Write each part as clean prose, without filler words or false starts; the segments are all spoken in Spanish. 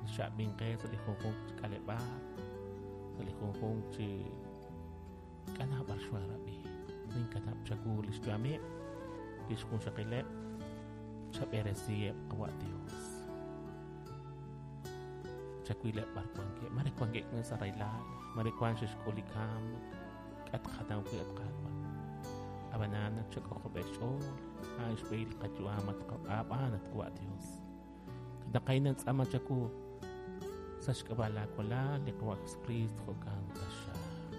Shabin que se le jugó caleba, se le jugó chi kana barshwarabi, nin kana chagul istuame, iskun shakile, shaberesi awa Dios. Chakwile barkwange, marikwange ng sarailal, marikwan sa skulikam, at khadaw ko at kalwa. Abanana chako ko besol, ay spil kajuamat ka aban at kuwa Dios. Kadakainan sa ama chako, sa skabala ko la, likwa Kristo ko kang tasya.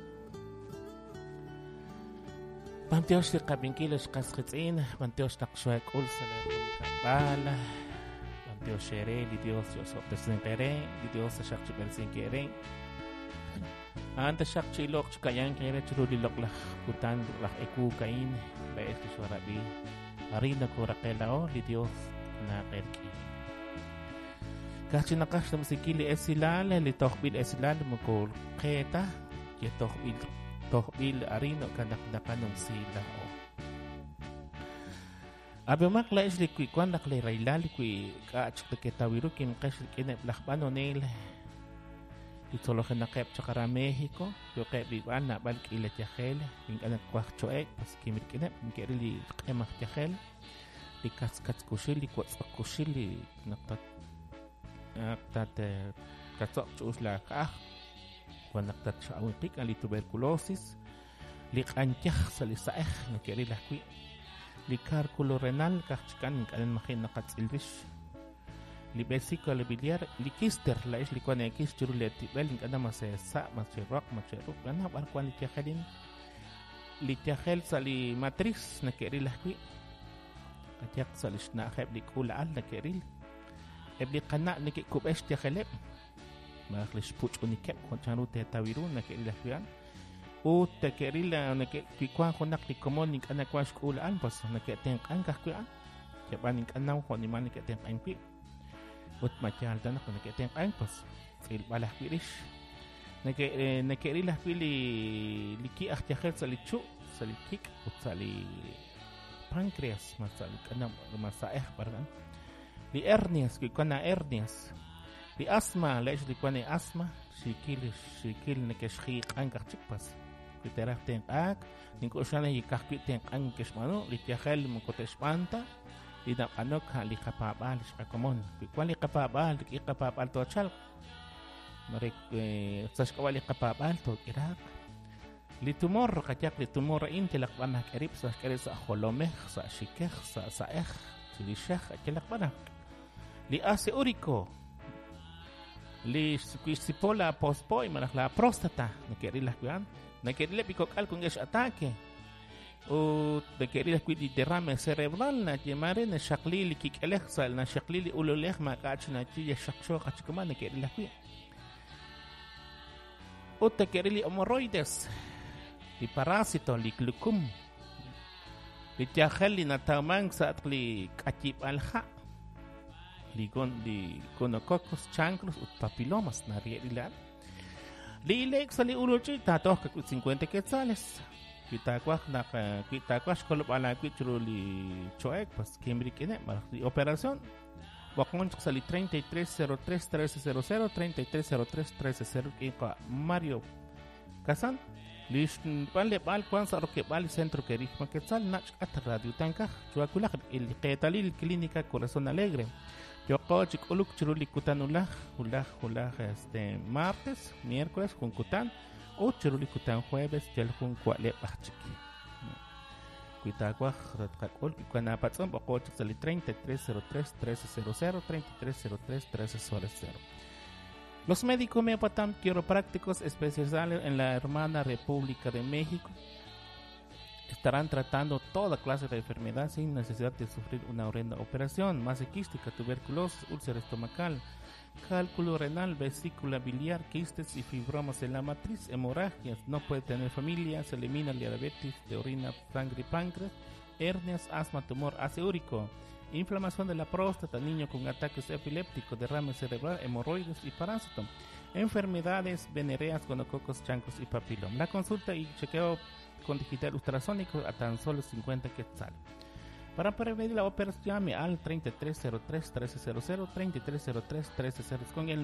Panteos si kabingkilos kaskitsin, panteos nakswek ul sa lekong kabala, Dios shere, di Dios yo so presentare, di Dios sa shakchi persingkere. Anta shakchi lok chkayan kere churu di lok lah kutan lah eku kain, ba es kiswarabi. Arina ko rakelao di Dios na kerki. Kasi nakas na musikili esilal, li tohbil esilal mo ko keta, ki tohbil arino kanakdakanong sila o. Abi makla isli kui kwan nakle railali kui kaach kita wiru kim kash kine lakbano nil itolo kena kep chakara Mexico yo kep biban na balik ila tiakhel ing anak kwak choek pas kimir kine mkeri li kemak tiakhel li kats kushil li kwats kushil li naktat katsok chus la kah kwan naktat shaawin pik ali tuberculosis li kantiakh sa li saekh mkeri la kui li cálculo renal kachkan kanan makin nakatsilrish li vesícula biliar li kister la is li kwane kister le tibel kana masesa masirok masirok kana barkwan li tiakhelin li tiakhel sa li matriz na keril hakwi atyak sa li shna khab li kula al na keril ebli kana ni kubesh tiakhelep makhlish puch unikep konchanu te tawiru na keril hakwian o te kerila na ke kwan ko nak li komon ning anak was kulaan pas na ke teng an ka kuan ke baning anaw ko ni man ke teng an pi ot machal tan ko na ke teng an pas fil balah pilish na ke rila pili liki akh khel sa li chu sa li kik ot sa li pancreas masal kana masaeh paran li hernias ki kana hernias li asma la li kana asma sikil na ke shqiq an ka chikpas Kiterak tengak, ningko siya na ikakit tengkang kismano, litiakhel mo ko tespanta, lidang anok ha likapabal sa kakomon. Kwan likapabal, likapabal to chal. Marik sa skawal likapabal to Irak. Litumor katyak litumor intilak banak erip sa kerip sa holomeh, sa shikeh, sa saeh, silisheh atilak banak. Li ase uriko. Li sipola pospoy manak la prostata, nakirilah kuyan. Nakirila pikokal kung gas atake o nakirila kwidi derrame cerebral na yamare na shaklili kikelexal na shaklili ululekh makach na chiya shaksho kachkuma nakirila kwi o takirili hemorrhoides li parasito li glucum li tiakhali na tamang sa atli kachip alha li gonococcus chancros ut papillomas na rielilan Lilek sa li ulo chi tato ka 50 quetzales. Kita kolo ala kwitro li choek pas kimri kine para di operación. Wakon sa li 3303 1300 3303 1300 ka Mario Kasan lish panle bal kwan sa roke bal centro que rikma quetzal nach at radio tanka chuakula el qetalil clínica Corazón Alegre. Yo coach uluk churuli kutanulaj martes, miércoles con kutan o churuli kutan jueves jel kun kwale bachiki. Kuitagwa ratkakol kana patsam bako sali 3303 1300 3303 1300. Los médicos homeopatam quiroprácticos especializados en la hermana República de México estarán tratando toda clase de enfermedad sin necesidad de sufrir una horrenda operación, masoquística, tuberculosis, úlcera estomacal, cálculo renal, vesícula biliar, quistes y fibromas en la matriz, hemorragias, no puede tener familia, se elimina la diabetes de orina, sangre y páncreas, hernias, asma, tumor úrico, inflamación de la próstata, niño con ataques epilépticos, derrame cerebral, hemorroides y parásito, enfermedades venéreas, gonococos, chancros y papiloma. La consulta y chequeo con digital ultrasónico a tan solo 50 quetzal. Para prevenir la operación, llame al 3303 1300 3303 1300 con el